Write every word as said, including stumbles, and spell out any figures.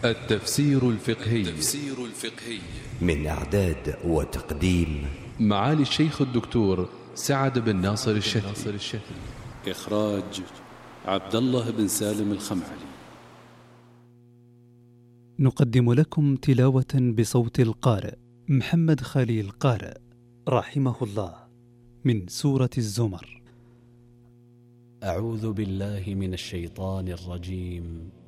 التفسير الفقهي التفسير الفقهي من إعداد وتقديم معالي الشيخ الدكتور سعد بن ناصر الشافعي. إخراج عبد الله بن سالم الخمعلي. نقدم لكم تلاوة بصوت القارئ محمد خليل قارئ رحمه الله من سورة الزمر. أعوذ بالله من الشيطان الرجيم.